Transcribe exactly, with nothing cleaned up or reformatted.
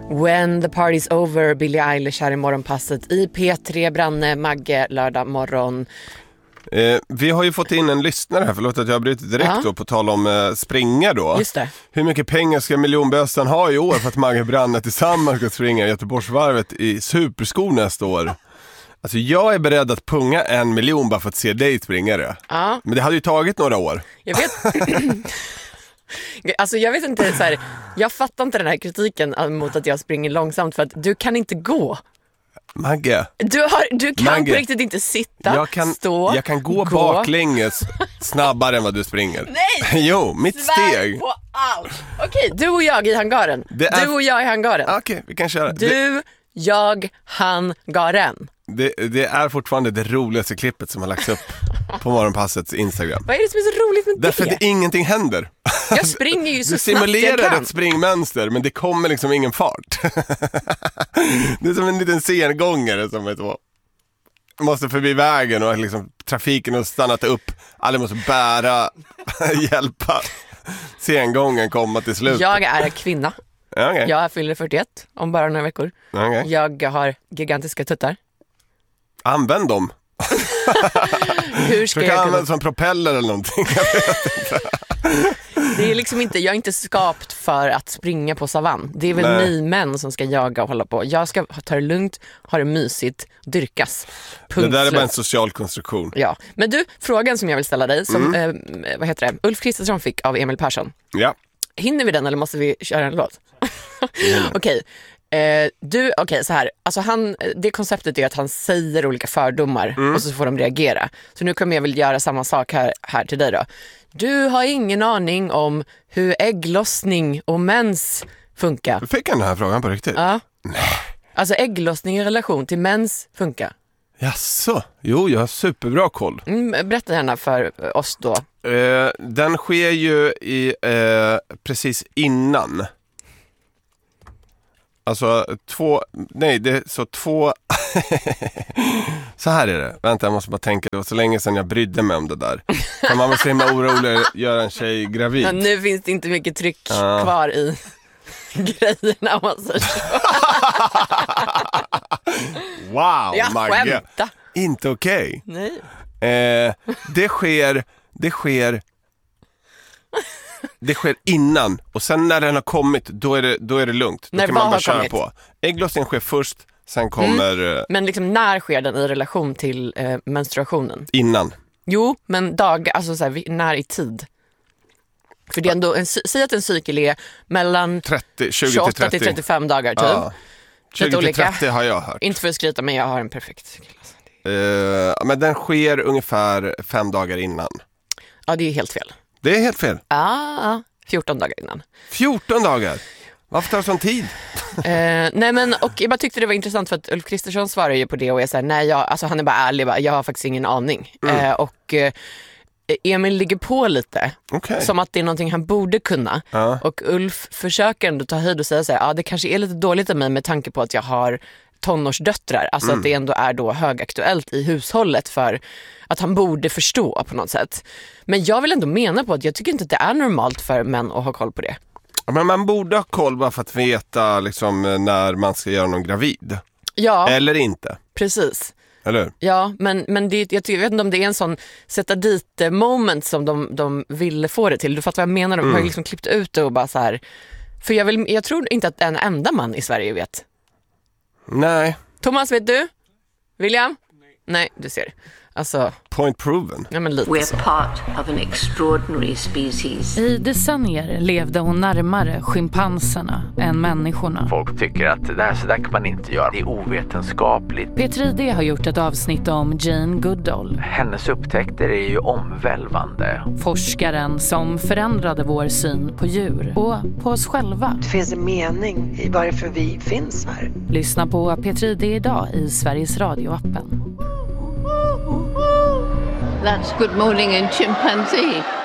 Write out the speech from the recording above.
When the party's over, Billie Eilish här i morgonpasset i P tre, Branne, Magge, lördag morgon. Eh, vi har ju fått in en lyssnare här, förlåt att jag bryter direkt uh-huh. då, på tal om eh, springa då. Just det. Hur mycket pengar ska miljonbössan ha i år för att Magge Branne tillsammans ska springa Göteborgsvarvet i superskor nästa år? Alltså jag är beredd att punga en miljon bara för att se dig springa det. Ja. Men det hade ju tagit några år. Jag vet... Alltså jag vet inte så här, jag fattar inte den här kritiken mot att jag springer långsamt för att du kan inte gå. Magge. Du, har, du kan Magge. på riktigt inte sitta, jag kan, stå, Jag kan gå, gå. baklänges snabbare än vad du springer. Nej! Jo, mitt Svär steg. på allt. Okej, du och jag i hangaren. Är... Du och jag i hangaren. Okej, vi kan köra. Du, det... jag, hangaren. Det, det är fortfarande det roligaste klippet som har lagts upp på morgonpassets Instagram. Vad är det som är så roligt med det? Därför att det ingenting händer. Jag springer ju så du snabbt jag kan. Du simulerar ett springmönster, men det kommer liksom ingen fart. Det är som en liten sengångare som är så. Måste förbi vägen och liksom trafiken har stannat upp. Alla måste bära, hjälpa sengången komma till slut. Jag är kvinna. Okay. Jag fyller fyrtioett om bara några veckor. Okay. Jag har gigantiska tuttar. Använd dem. Hur ska du jag kan kunna... använda som propeller eller någonting. Jag vet inte. Det är liksom inte, jag är inte skapt för att springa på savann. Det är väl Nej. ni män som ska jaga och hålla på. Jag ska ta det lugnt, ha det mysigt, dyrkas. Punkt det där är slut. bara en social konstruktion. Ja, men du, frågan som jag vill ställa dig som, mm. eh, vad heter det? Ulf Kristersson fick av Emil Persson. Ja. Hinner vi den eller måste vi köra en låt? Okej. Okay. Eh, du, okej okay, så här. Alltså han, det konceptet är att han säger olika fördomar mm. och så får de reagera. Så nu kommer jag väl göra samma sak här, här till dig då. Du har ingen aning om hur ägglossning och mens funkar. Fick han den här frågan på riktigt? Ja. Nej. Alltså ägglossning i relation till mens funkar. Jaså? Jo, jag har superbra koll. Mm, berätta gärna för oss då. Eh, den sker ju i, eh, precis innan. Alltså två, nej det är så två, så här är det, vänta jag måste bara tänka, det var så länge sedan jag brydde mig om det där. Kan man vara så himla orolig att göra en tjej gravid? Ja, nu finns det inte mycket tryck uh. kvar i grejerna. Alltså. Wow, jag Magge. Skämta. Inte okej. Okay. Nej. Eh, det sker, det sker... Det sker innan. Och sen när den har kommit, då är det, då är det lugnt. Då när kan man bara köra kommit? på. Ägglossningen sker först, sen kommer... Mm. Men liksom när sker den i relation till eh, menstruationen? Innan. Jo, men dag, alltså så här, när i tid? För det är ändå, en, säg att en cykel är mellan trettio, tjugo tjugoåtta till trettiofem dagar typ. Ja. tjugo till trettio har jag hört. Inte för att skryta, men jag har en perfekt cykel. Uh, men den sker ungefär fem dagar innan. Ja, det är helt fel. Det är helt fel. Ah, fjorton dagar innan. fjorton dagar? Varför tar det sån tid? eh, nej men, och jag bara tyckte det var intressant för att Ulf Kristersson svarar ju på det och är så här, nej jag, alltså han är bara ärlig, bara, jag har faktiskt ingen aning. Mm. Eh, och eh, Emil ligger på lite, okay. som att det är någonting han borde kunna. Ja. Och Ulf försöker ändå ta höjd och säga så här, ja det kanske är lite dåligt av mig med tanke på att jag har tonårsdöttrar. Alltså mm. att det ändå är då högaktuellt i hushållet för att han borde förstå på något sätt. Men jag vill ändå mena på att jag tycker inte att det är normalt för män att ha koll på det. Men man borde ha koll bara för att veta liksom, när man ska göra någon gravid. Ja. Eller inte. Precis. Eller? Ja, men, men det, jag, jag vet inte om det är en sån sätta dit moment som de, de ville få det till. Du fattar vad jag menar? De mm. har liksom klippt ut det och bara så här. För jag, vill, jag tror inte att en enda man i Sverige vet. Nej. Thomas, vet du? William? Nej, Nej du ser. Alltså, point proven. Ja, men lite We're så. part of an extraordinary species. I decennier levde hon närmare schimpanserna än människorna. Folk tycker att det här, så där kan man inte göra. Det är ovetenskapligt. P tre D har gjort ett avsnitt om Jane Goodall. Hennes upptäckter är ju omvälvande. Forskaren som förändrade vår syn på djur och på oss själva. Det finns en mening i varför vi finns här. Lyssna på P tre D idag i Sveriges Radio-appen. That's Good Morning in Chimpanzee.